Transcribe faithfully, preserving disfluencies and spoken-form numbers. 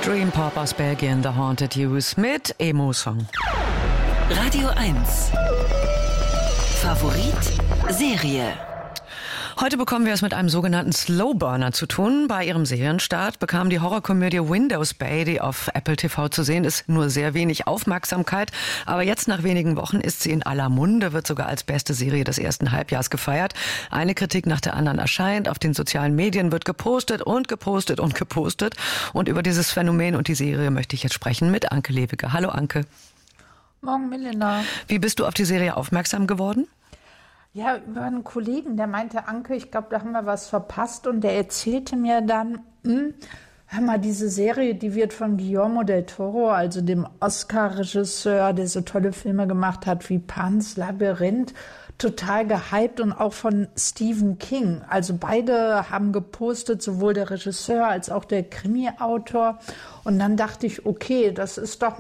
Dream Pop aus Belgien, The Haunted Youth mit Emo-Song. Radio eins. Favorit Serie. Heute bekommen wir es mit einem sogenannten Slowburner zu tun. Bei ihrem Serienstart bekam die Horrorkomödie Windows Bay, die auf Apple T V zu sehen ist, nur sehr wenig Aufmerksamkeit. Aber jetzt nach wenigen Wochen ist sie in aller Munde, wird sogar als beste Serie des ersten Halbjahres gefeiert. Eine Kritik nach der anderen erscheint. Auf den sozialen Medien wird gepostet und gepostet und gepostet. Und über dieses Phänomen und die Serie möchte ich jetzt sprechen mit Anke Lewicke. Hallo Anke. Morgen, Melinda. Wie bist du auf die Serie aufmerksam geworden? Ja, über einen Kollegen, der meinte, Anke, ich glaube, da haben wir was verpasst. Und der erzählte mir dann, hm, hör mal, diese Serie, die wird von Guillermo del Toro, also dem Oscar-Regisseur, der so tolle Filme gemacht hat wie Pan's Labyrinth, total gehypt, und auch von Stephen King. Also beide haben gepostet, sowohl der Regisseur als auch der Krimi-Autor. Und dann dachte ich, okay, das ist doch